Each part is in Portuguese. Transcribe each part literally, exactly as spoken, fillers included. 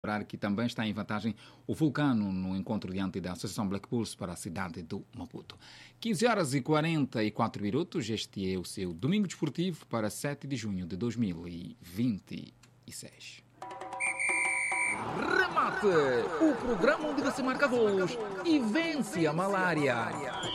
lembrar que também está em vantagem o Vulcano no encontro diante da Associação Black Bulls para a cidade do Maputo. quinze horas e quarenta e quatro minutos, este é o seu Domingo Desportivo para sete de junho de dois mil e vinte e seis. Remate! O programa onde você marca golos e vence a malária.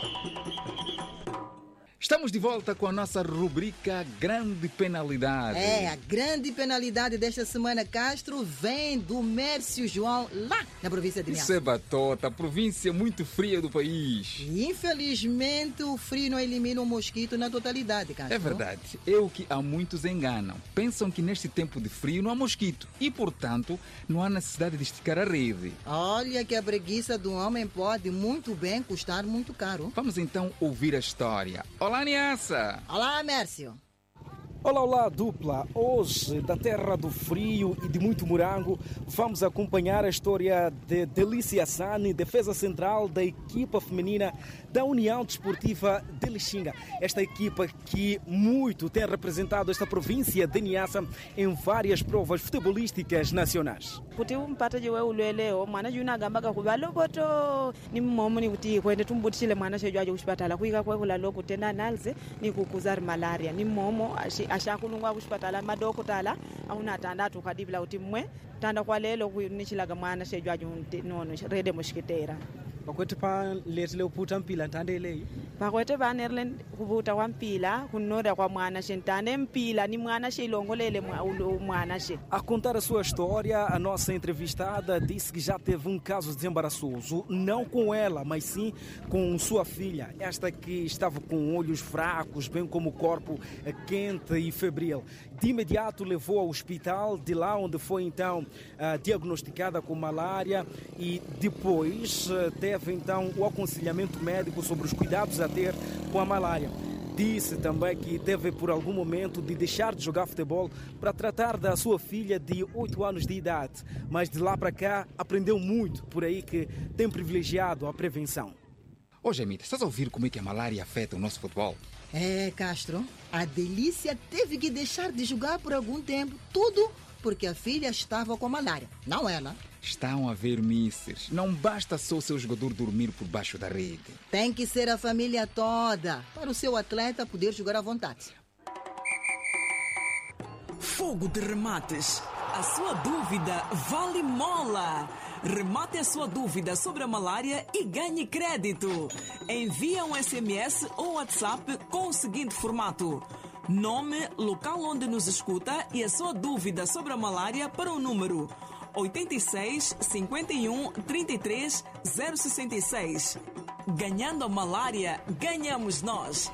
Estamos de volta com a nossa rubrica Grande Penalidade. É, a grande penalidade desta semana, Castro, vem do Mércio João, lá na província de Niassa. Isso é batota, província muito fria do país. E, infelizmente, o frio não elimina o mosquito na totalidade, Castro. É verdade. É o que há muitos enganam. Pensam que neste tempo de frio não há mosquito e, portanto, não há necessidade de esticar a rede. Olha que a preguiça do homem pode muito bem custar muito caro. Vamos então ouvir a história. Olá, Niassa! Olá, Mércio! Olá, olá, dupla! Hoje, da terra do frio e de muito morango, vamos acompanhar a história de Delícia Sani, defesa central da equipa feminina da União Desportiva de Lixinga. Esta equipa que muito tem representado esta província de Niassa em várias provas futebolísticas nacionais. Kuti umpata je wewe ulweleo mwana juna gamba kakuba loboto ni mmomo ni kuti kwende tumbutishile mwana shejwaje kushipatala kuika kwa kula loku tena analze ni kukuzar malaria ni mmomo ashakulungwa kushipatala madokotala auna tandatu kadibla uti mwe tanda kwa lelo kunichilaga mwana shejwaje nono rede mushikitera Pakwete pa letile uputa mpila ntande eleyi pakwete pa nerle kuputa kwa mpila kunoda kwa mwana shentane mpila ni mwana shilongolele mwana she. A contar a sua história, a nossa entrevistada disse que já teve um caso desembaraçoso, não com ela, mas sim com sua filha, esta que estava com olhos fracos, bem como o corpo quente e febril. De imediato levou ao hospital, de lá onde foi então uh, diagnosticada com malária e depois uh, teve então o aconselhamento médico sobre os cuidados a ter com a malária. Disse também que teve por algum momento de deixar de jogar futebol para tratar da sua filha de oito anos de idade, mas de lá para cá aprendeu muito, por aí que tem privilegiado a prevenção. Ô, Gemita, estás a ouvir como é que a malária afeta o nosso futebol? É, Castro, a Delícia teve que deixar de jogar por algum tempo, tudo porque a filha estava com malária, não ela. Estão a ver mísseis. Não basta só o seu jogador dormir por baixo da rede. Tem que ser a família toda para o seu atleta poder jogar à vontade. Fogo de remates. A sua dúvida vale mola. Remate a sua dúvida sobre a malária e ganhe crédito. Envie um S M S ou WhatsApp com o seguinte formato: nome, local onde nos escuta e a sua dúvida sobre a malária para o número oito seis, cinco um, três três, zero seis seis. Ganhando a malária, ganhamos nós.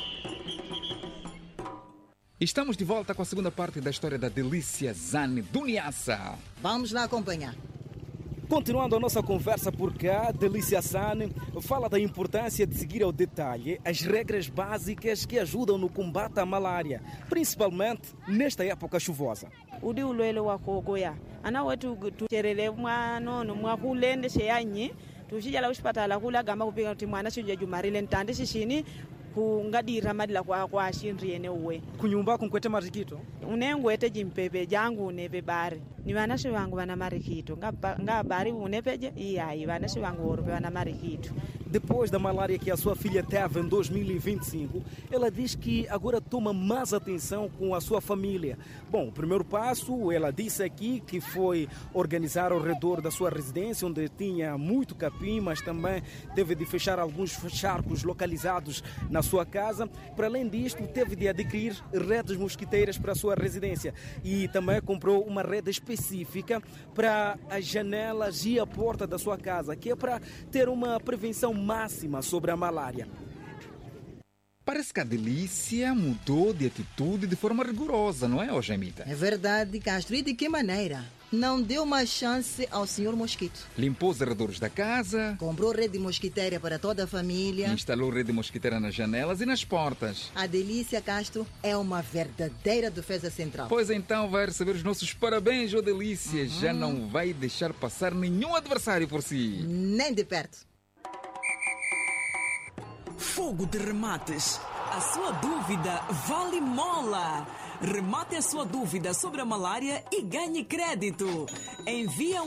Estamos de volta com a segunda parte da história da Delícia Sani do Niassa. Vamos lá acompanhar. Continuando a nossa conversa por cá, Delícia Sani fala da importância de seguir ao detalhe as regras básicas que ajudam no combate à malária, principalmente nesta época chuvosa. Udi ulwele wako goya ana wetu tucherele mwana no mwakulende sheyanyi tushijala kushipatala kula gamba kupika kuti mwana shije jumarile ntande shishini kungadira madila kwa kwa shinriene uwe kunyumba kunkwete marikito unengwete jimpepe jangu unepe bari ni vanashi vangu vana marikito nga bari unepeje iyayi vanashi vangu orupe vana marikito. Depois da malária que a sua filha teve em dois mil e vinte e cinco, ela diz que agora toma mais atenção com a sua família. Bom, o primeiro passo, ela disse aqui que foi organizar ao redor da sua residência, onde tinha muito capim, mas também teve de fechar alguns charcos localizados na sua casa. Para além disto, teve de adquirir redes mosquiteiras para a sua residência e também comprou uma rede específica para as janelas e a porta da sua casa, que é para ter uma prevenção máxima sobre a malária. Parece que a Delícia mudou de atitude de forma rigorosa, não é, ô Gemita? É verdade, Castro. E de que maneira? Não deu mais chance ao senhor Mosquito. Limpou os arredores da casa. Comprou rede mosquiteira para toda a família. Instalou rede mosquiteira nas janelas e nas portas. A Delícia, Castro, é uma verdadeira defesa central. Pois então vai receber os nossos parabéns, ô Delícia. Uhum. Já não vai deixar passar nenhum adversário por si. Nem de perto. Fogo de remates. A sua dúvida vale mola. Remate a sua dúvida sobre a malária e ganhe crédito. Envie um